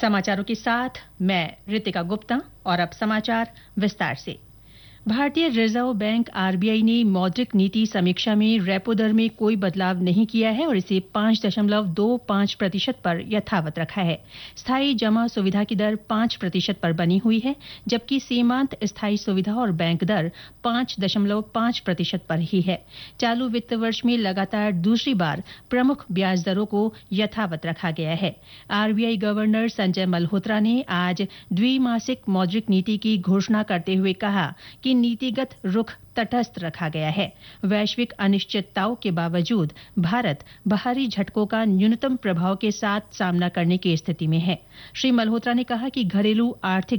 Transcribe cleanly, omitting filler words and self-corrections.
समाचारों के साथ मैं रितिका गुप्ता और अब समाचार विस्तार से। भारतीय रिजर्व बैंक आरबीआई ने मौद्रिक नीति समीक्षा में रेपो दर में कोई बदलाव नहीं किया है और इसे 5.25% पर यथावत रखा है। स्थायी जमा सुविधा की दर 5% पर बनी हुई है, जबकि सीमांत स्थायी सुविधा और बैंक दर 5.5% पर ही है। चालू वित्त वर्ष में लगातार दूसरी बार प्रमुख ब्याज दरों को यथावत रखा गया है। आरबीआई गवर्नर संजय मल्होत्रा ने आज द्विमासिक मौद्रिक नीति की घोषणा करते हुए कहा कि नीतिगत रुख तटस्थ रखा गया है। वैश्विक अनिश्चितताओं के बावजूद भारत बाहरी झटकों का न्यूनतम प्रभाव के साथ सामना करने की स्थिति में है। श्री मल्होत्रा ने कहा कि घरेलू आर्थिक